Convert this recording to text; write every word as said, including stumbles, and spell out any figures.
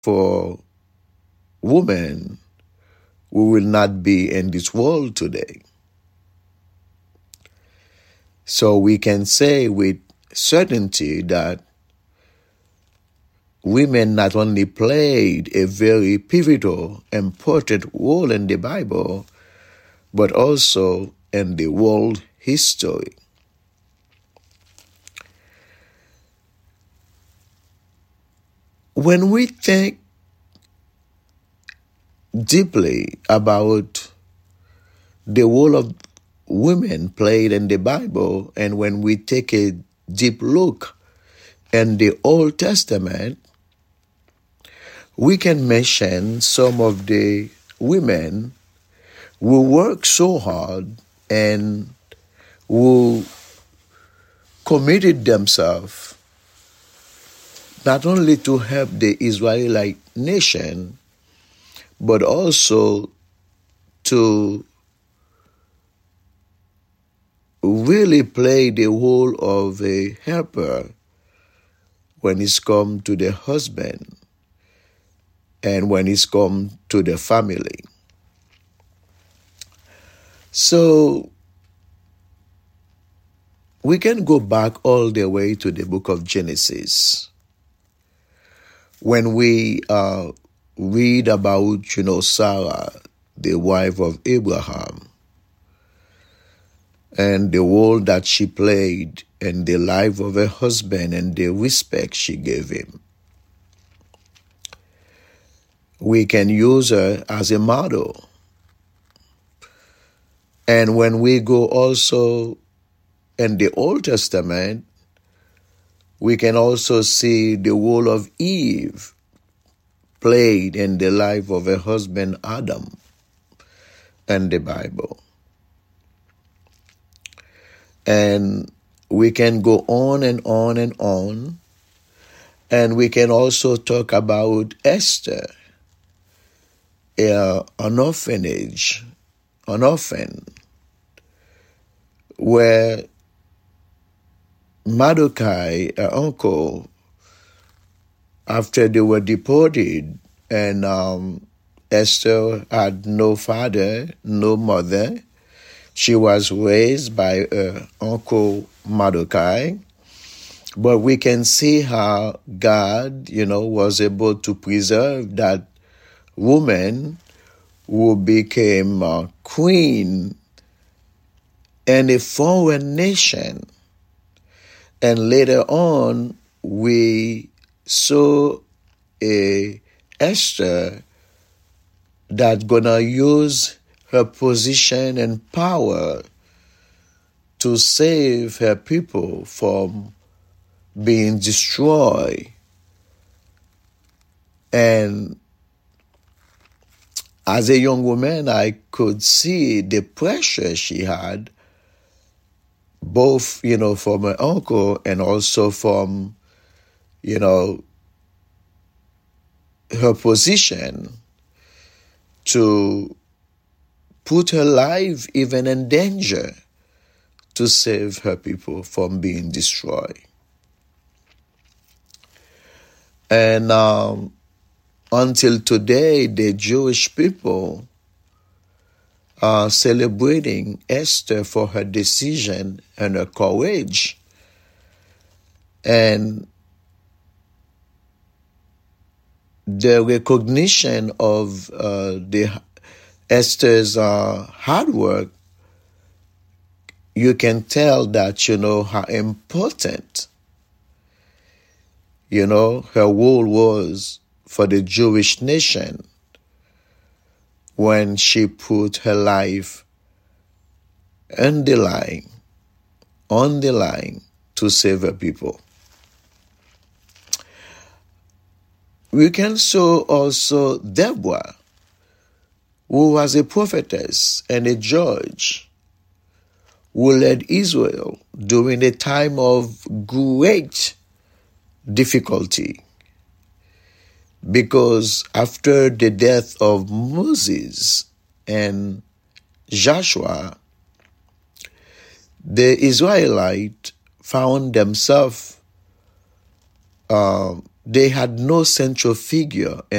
for women, we will not be in this world today. So we can say with certainty that women not only played a very pivotal, important role in the Bible, but also in the world history. When we think deeply about the role of women played in the Bible, and when we take a deep look in the Old Testament, we can mention some of the women who worked so hard and who committed themselves not only to help the Israelite nation, but also to really play the role of a helper when it's come to the husband and when it's come to the family. So we can go back all the way to the book of Genesis. When we uh, read about, you know, Sarah, the wife of Abraham, and the role that she played in the life of her husband and the respect she gave him, we can use her as a model. And when we go also in the Old Testament, we can also see the role of Eve played in the life of her husband Adam in the Bible. And we can go on and on and on. And we can also talk about Esther, uh, an orphanage, an orphan, where Mordecai, her uncle, after they were deported, and um, Esther had no father, no mother. She was raised by her uncle Mordecai. But we can see how God, you know, was able to preserve that woman who became a queen in a foreign nation. And later on, we saw a Esther that gonna use her position and power to save her people from being destroyed. And as a young woman, I could see the pressure she had, both, you know, from her uncle and also from, you know, her position to put her life even in danger to save her people from being destroyed. And um, until today, the Jewish people are celebrating Esther for her decision and her courage. And the recognition of uh, the Esther's uh, hard work, you can tell that, you know, how important, you know, her role was for the Jewish nation when she put her life on the line, on the line to save her people. We can show also Deborah, who was a prophetess and a judge, who led Israel during a time of great difficulty. Because after the death of Moses and Joshua, the Israelites found themselves uh, they had no central figure